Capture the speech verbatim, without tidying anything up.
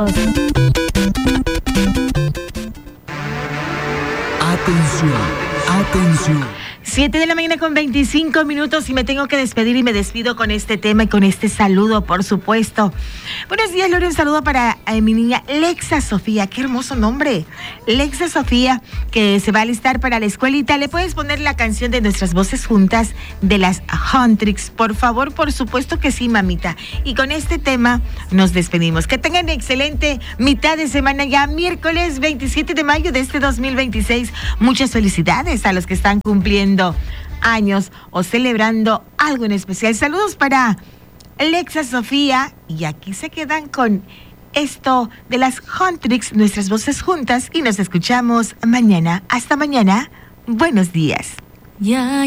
minutos. Atención, atención. Siete de la mañana con veinticinco minutos y me tengo que despedir y me despido con este tema y con este saludo, por supuesto. Buenos días, Lore, un saludo para eh, mi niña Lexa Sofía, qué hermoso nombre. Lexa Sofía, que se va a alistar para la escuelita. ¿Le puedes poner la canción de Nuestras Voces Juntas de las Huntrix? Por favor, por supuesto que sí, mamita. Y con este tema nos despedimos. Que tengan excelente mitad de semana ya, miércoles veintisiete de mayo de este dos mil veintiséis. Muchas felicidades a los que están cumpliendo años o celebrando algo en especial. Saludos para Alexa Sofía, y aquí se quedan con esto de las Huntrix, Nuestras Voces Juntas, y nos escuchamos mañana. Hasta mañana. Buenos días. Ya